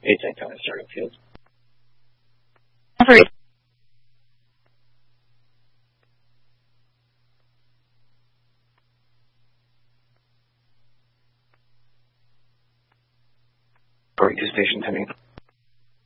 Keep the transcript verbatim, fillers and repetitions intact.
Eight Tank County starting field. Operator. Correct to station ten eight.